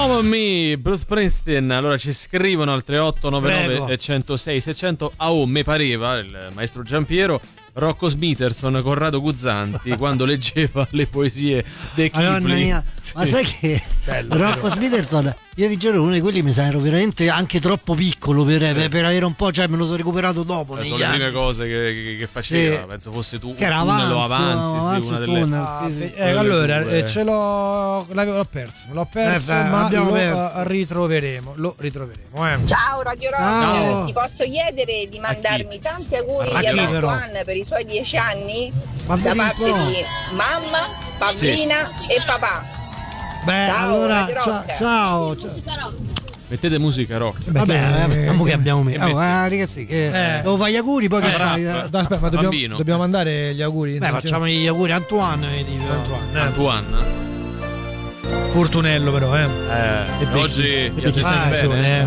Come Me, Bruce Springsteen. Allora ci scrivono al 3899 106 600. Me pareva il maestro Giampiero Rocco Smithson, Corrado Guzzanti quando leggeva le poesie dei Kipling. Madonna mia, sì. Ma sai che bello, Rocco Smithson, io vi giuro, uno di quelli mi sa ero veramente anche troppo piccolo per avere un po', cioè me lo sono recuperato dopo. Sono le prime cose che faceva, penso fosse tu, che era avanzi, sì, una delle... allora ce l'ho perso, ma lo ritroveremo. Ciao Radio Rock, ti posso chiedere di mandarmi tanti auguri a Antoine per i suoi 10 anni da parte di mamma, Pablina e papà. Beh, ciao, allora ciao. Mettete musica rock. Vabbè, che abbiamo messo. Ragazzi, devo fare gli auguri, poi che fai? Aspetta, ma dobbiamo mandare gli auguri? Beh, facciamo gli auguri a Antoine. Fortunello però, oggi bene.